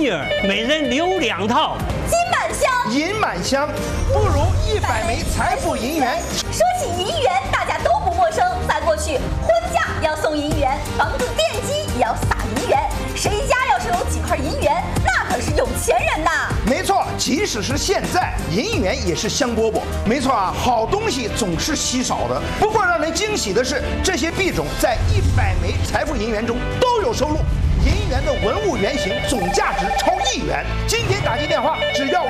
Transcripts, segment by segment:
儿每人留2套。 金满箱， 银满箱，不如100枚财富银元。 说起银元，大家都不陌生。在过去，婚嫁要送银元，房子奠基也要撒银元。谁家要是有几块银元，那可是有钱人呐。 没错，即使是现在，银元也是香饽饽。没错啊，好东西总是稀少的。不过让人惊喜的是，这些币种在100枚财富银元中都有收录。银元的文物原型总价值超1元。今天打进电话只要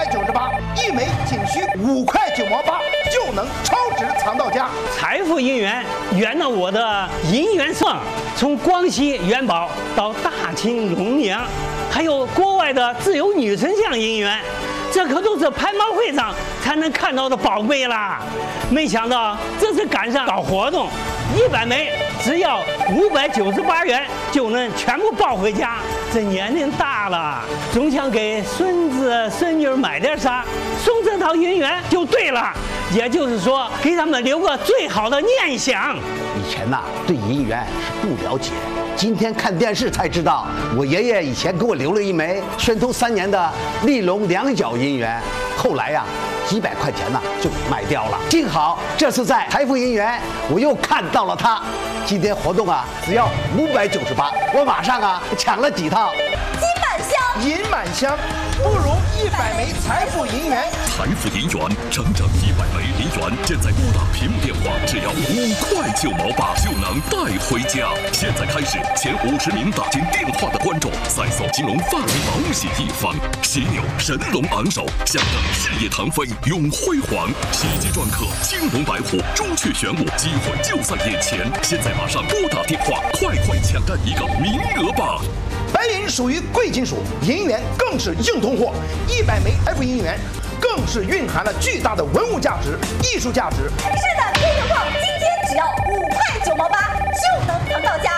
598，1枚仅需5块9毛8，就能超值藏到家。 财富银元圆了我的银元梦，从广西元宝到大清龙娘，还有国外的自由女神像银元，这可都是拍卖会上才能看到的宝贝啦！没想到这次赶上搞活动，100枚只要598元就能全部抱回家。这年龄大了，总想给孙子孙女买点啥，送这套银元就对了。也就是说，给他们留个最好的念想。 以前呐，对银元是不了解，今天看电视才知道，我爷爷以前给我留了1枚宣统3年的利隆2角银元，后来呀，几百块钱呢就卖掉了。幸好这次在财富银元，我又看到了它。今天活动啊，只要598，我马上啊抢了几套。 金满箱， 银满箱，不如100枚财富银元。 财富银元，整整100枚银元，现在拨打屏幕电话，只要5块9毛8就能带回家。现在开始，前50名打进电话的观众，赛扫金龙发明毛洗一方，犀牛神龙昂首，象征事业腾飞永辉煌。喜极篆刻，青龙白虎，朱雀玄武，机会就在眼前。现在马上拨打电话，快抢占一个名额吧！ 白银属于贵金属，银元更是硬通货。100枚财富银元更是蕴含了巨大的文物价值、艺术价值。 是的，听众朋友，今天只要5块9毛8就能藏到家。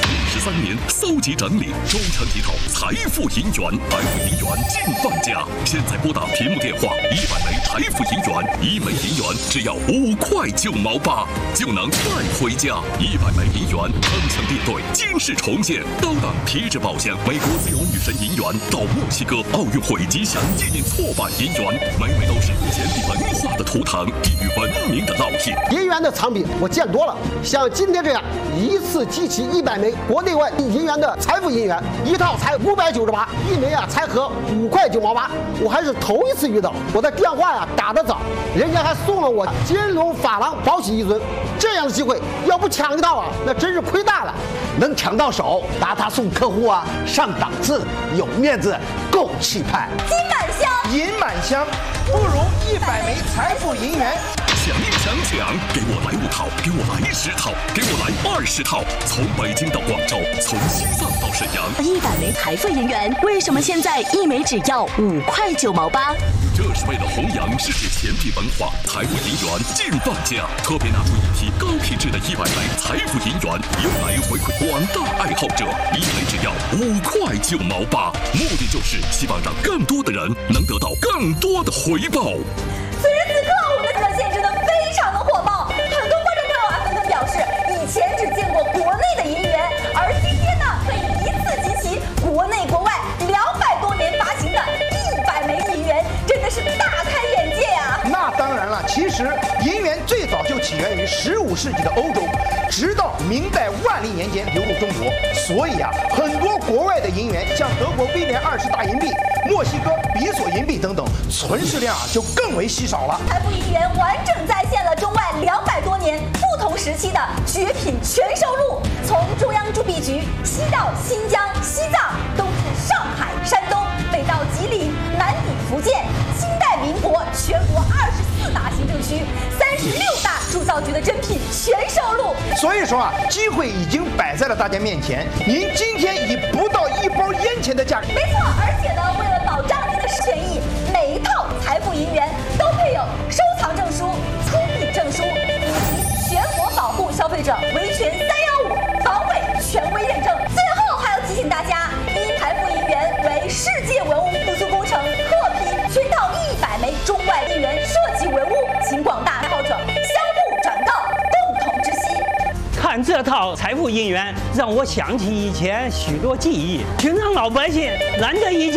13年搜集整理，终成一套财富银元，财富银元尽放家。现在拨打屏幕电话，100枚财富银元，1枚银元只要5块9毛8就能带回家。100枚银元，铿锵列队，惊世重现，高档皮质保险，美国自由女神银元到墨西哥奥运会吉祥纪念错版银元，每枚都是钱币文化的图腾，给予文明的烙印。 银元的藏品我见多了，像今天这样一次集齐100枚国内外银元的财富银元，一套才598，一枚啊才合5块9毛8，我还是头一次遇到。我的电话呀打得早，人家还送了我金龙珐琅宝玺1尊，这样的机会要不抢一套啊，那真是亏大了。 能抢到手，拿它送客户啊，上档次，有面子，够气派。 金满箱， 银满箱，不如100枚财富银元。 抢！给我来5套，给我来10套，给我来20套。从北京到广州，从西藏到沈阳 ，100枚财富银元，为什么现在1枚只要5块9毛8？ 这是为了弘扬世界钱币文化，财富银元尽放家，特别拿出一批高品质的100枚财富银元，用来回馈广大爱好者。1枚只要5块9毛8，目的就是希望让更多的人能得到更多的回报。 此时此刻，我们的热线真的非常的火爆，很多观众朋友啊纷纷表示，以前只见过国内的银元，而今天呢，可以一次集齐国内国外200多年发行的100枚银元，真的是大开眼界啊！ 那当然了，其实银元最早就起源于15世纪的欧洲，直到明代万历年间流入中国。所以啊，很多国外的银元，像德国威廉20大银币、墨西哥比索银币等等，存世量啊就更为稀少了。 财富银元完整再现了中外200多年不同时期的绝品全收录，从中央铸币局，西到新疆、西藏，东至上海、山东，北到吉林，南抵福建，清代民国全国24大行政区、36大铸造局的珍品全收录。 所以说啊，机会已经摆在了大家面前，您今天以不到1包烟钱的价格， 没错，而且呢，为了保障您的权益，每一套财富银元都配有收藏证书、出品证书以及全国保护消费者维权315防伪权威认证。最后还要提醒大家，因财富银元为世界文物复苏工程特批，全套100枚中外银元设计文物，请广大爱好者相互转告，共同知悉。 看这套财富银元，让我想起以前许多记忆。平常老百姓难得一见。